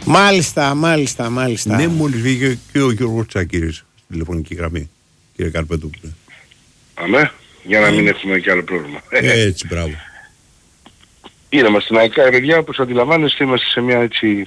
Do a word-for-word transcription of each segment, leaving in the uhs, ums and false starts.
Μάλιστα, μάλιστα, μάλιστα. Ναι, μόλις βγήκε και ο Γιώργος Τσάκηρης στη τηλεφωνική γραμμή, κύριε Καρπετούπουλε. Αμέ, για να μην έχουμε και άλλο πρόβλημα. Έτσι, μπράβο. Ήρεμα στην ΑΕΚ, παιδιά, όπως αντιλαμβάνεστε, είμαστε σε μια έτσι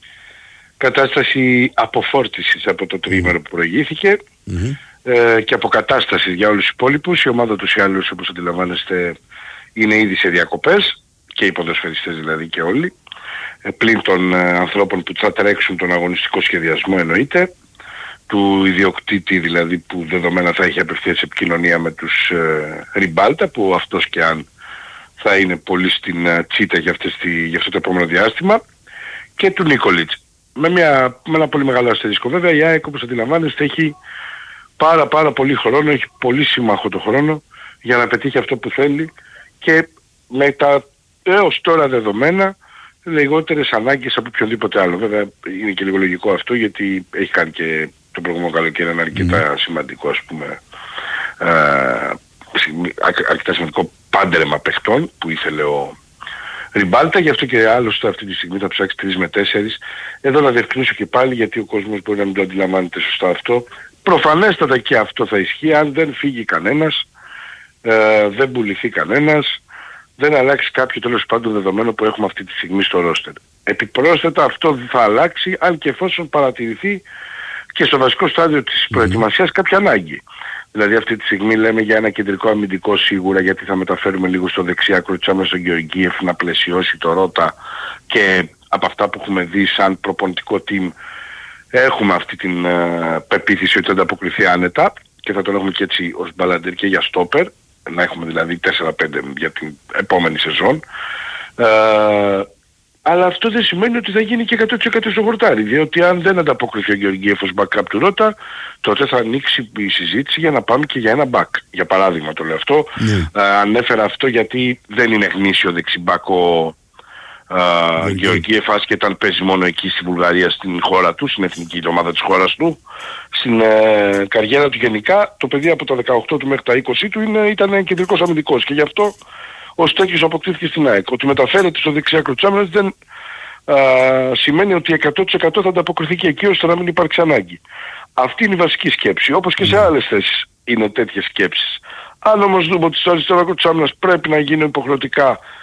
κατάσταση αποφόρτισης από το τριήμερο που προηγήθηκε Mm-hmm. ε, και αποκατάστασης για όλους τους υπόλοιπους. Η ομάδα τους ή άλλους, όπως αντιλαμβάνεστε, είναι ήδη σε διακοπές και οι ποδοσφαιριστές δηλαδή και όλοι. Ε, πλην των ε, ανθρώπων που θα τρέξουν τον αγωνιστικό σχεδιασμό εννοείται, του ιδιοκτήτη δηλαδή που δεδομένα θα έχει απευθείας επικοινωνία με τους ε, Ριμπάλτα, που αυτός και αν θα είναι πολύ στην uh, τσίτα για, αυτές τη, για αυτό το επόμενο διάστημα, και του Νίκολιτς. Με, μια, με ένα πολύ μεγάλο αστερίσκο. Βέβαια η ΑΕΚ, όπως αντιλαμβάνεστε, έχει πάρα πάρα πολύ χρόνο, έχει πολύ σύμμαχο το χρόνο για να πετύχει αυτό που θέλει και με τα έως τώρα δεδομένα λιγότερες ανάγκες από οποιονδήποτε άλλο. Βέβαια είναι και λίγο λογικό αυτό, γιατί έχει κάνει και το προηγούμενο καλοκαίρι ένα αρκετά mm. σημαντικό, ας πούμε, uh, αρκετά σημαντικό πάντρεμα παιχτών που ήθελε ο Ριμπάλτα, γι' αυτό και άλλωστε αυτή τη στιγμή θα ψάξει τρεις με τέσσερις. Εδώ να διευκρινίσω και πάλι, γιατί ο κόσμος μπορεί να μην το αντιλαμβάνεται σωστά αυτό. Προφανέστατα και αυτό θα ισχύει αν δεν φύγει κανένας, ε, δεν πουληθεί κανένας, δεν αλλάξει κάποιο τέλος πάντων δεδομένο που έχουμε αυτή τη στιγμή στο ρόστερ. Επιπρόσθετα αυτό θα αλλάξει αν και εφόσον παρατηρηθεί και στο βασικό στάδιο της προετοιμασίας κάποια ανάγκη. Δηλαδή αυτή τη στιγμή λέμε για ένα κεντρικό αμυντικό σίγουρα, γιατί θα μεταφέρουμε λίγο στο δεξιά Κρουτσάμενο στον Γεωργίεφ να πλαισιώσει το Ρώτα, και από αυτά που έχουμε δει σαν προπονητικό team έχουμε αυτή την uh, πεποίθηση ότι θα ανταποκριθεί άνετα και θα τον έχουμε και έτσι ως μπαλαντέρ και για στόπερ, να έχουμε δηλαδή τέσσερα πέντε για την επόμενη σεζόν. Uh, αλλά αυτό δεν σημαίνει ότι θα γίνει και εκατό τοις εκατό στο χορτάρι, διότι αν δεν ανταποκριθεί ο Γεωργίεφ ως backup του Ρώτα, τότε θα ανοίξει η συζήτηση για να πάμε και για ένα back. Για παράδειγμα το λέω αυτό. Mm. Uh, ανέφερα αυτό γιατί δεν είναι γνήσιο δεξιμπάκ ο uh, Γεωργίεφ, άσχετα αν παίζει μόνο εκεί στη Βουλγαρία, στην χώρα του, στην εθνική ομάδα της χώρας του. Στην uh, καριέρα του γενικά, το παιδί από τα δεκαοκτώ του μέχρι τα είκοσι του είναι, ήταν κεντρικός αμυντικός, και γι' αυτό ως τέτοιος αποκτήθηκε στην ΑΕΚ. Ότι μεταφέρεται στο δεξιά Κρουτσάμενος δεν α, σημαίνει ότι εκατό τοις εκατό θα ανταποκριθεί και εκεί ώστε να μην υπάρξει ανάγκη. Αυτή είναι η βασική σκέψη. Όπως και σε άλλες θέσεις είναι τέτοιες σκέψεις. Αν όμως δούμε ότι στο αριστερό Κρουτσάμενος πρέπει να γίνουν υποχρεωτικά